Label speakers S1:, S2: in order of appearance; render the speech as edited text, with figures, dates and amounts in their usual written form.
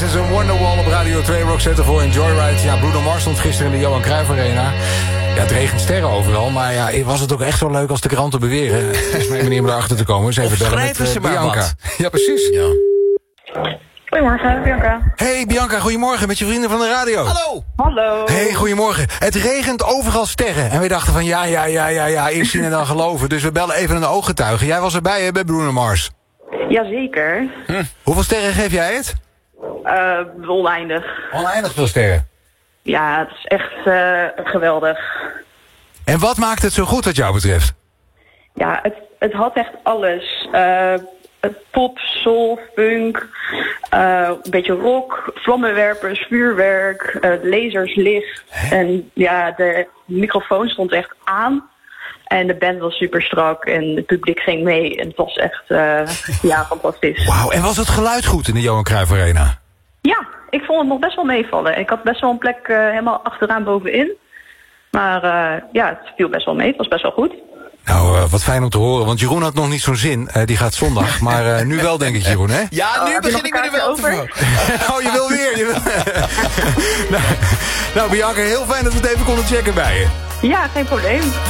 S1: Oasis en Wonderwall op Radio 2, Roxette voor en Joyride. Ja, Bruno Mars stond gisteren in de Johan Cruijff Arena. Ja, het regent sterren overal, maar ja, was het ook echt zo leuk als de kranten beweren? Dat is mijn manier om erachter te komen. Dus even bellen met Bianca. Wat. Ja, precies. Ja.
S2: Goedemorgen, Bianca.
S1: Hey Bianca, goedemorgen met je vrienden van de radio.
S3: Hallo.
S2: Hallo.
S1: Hey, goedemorgen. Het regent overal sterren. En we dachten van ja, eerst zien en dan geloven. Dus we bellen even een ooggetuige. Jij was erbij hè, bij Bruno Mars.
S2: Jazeker.
S1: Hoeveel sterren geef jij het?
S2: Oneindig.
S1: Oneindig veel sterren.
S2: Ja, het is echt geweldig.
S1: En wat maakt het zo goed wat jou betreft?
S2: Ja, het had echt alles. Pop, soul, funk, een beetje rock, vlammenwerpers, vuurwerk, lasers, licht. En ja, de microfoon stond echt aan. En de band was super strak en het publiek ging mee. En het was echt, fantastisch.
S1: Wauw, en was het geluid goed in de Johan Cruijff Arena?
S2: Ja, ik vond het nog best wel meevallen. Ik had best wel een plek helemaal achteraan bovenin. Maar het viel best wel mee. Het was best wel goed.
S1: Nou, wat fijn om te horen, want Jeroen had nog niet zo'n zin. Die gaat zondag, maar nu wel denk ik, Jeroen, hè?
S3: Ja, nu begin ik er wel over.
S1: Oh, je wil weer. Nou, Bianca, heel fijn dat we het even konden checken bij je.
S2: Ja, geen probleem.